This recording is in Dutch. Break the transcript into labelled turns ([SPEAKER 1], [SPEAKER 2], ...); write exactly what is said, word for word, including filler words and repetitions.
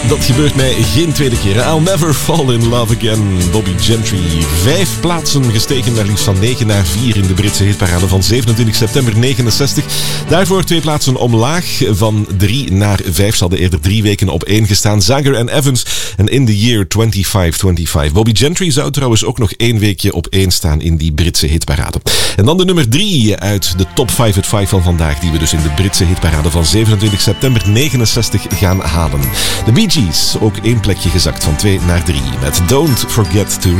[SPEAKER 1] Dat gebeurt mij geen tweede keer. I'll never fall in love again. Bobby Gentry. Vijf plaatsen gestegen naar liefst van negen naar vier in de Britse hitparade van zevenentwintig september negenenzestig. Daarvoor twee plaatsen omlaag. Van drie naar vijf. Ze hadden eerder drie weken op één gestaan. Zager en Evans en In the Year twenty-five twenty-five. Bobby Gentry zou trouwens ook nog één weekje op één staan in die Britse hitparade. En dan de nummer drie uit de top vijf at vijf van vandaag, die we dus in de Britse hitparade van zevenentwintig september negenenzestig gaan halen. De Bee Gees, ook één plekje gezakt van twee naar drie met Don't Forget to